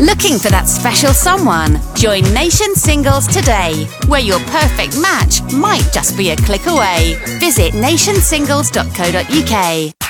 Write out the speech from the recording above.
Looking for that special someone? Join Nation Singles today, where your perfect match might just be a click away. Visit nationsingles.co.uk.